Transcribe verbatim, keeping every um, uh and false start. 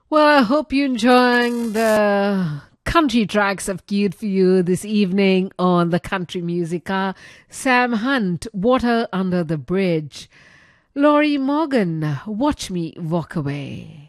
Well, I hope you're enjoying the country tracks I've queued for you this evening on the Country Music Hour. Sam Hunt, Water Under the Bridge. Laurie Morgan, Watch Me Walk Away.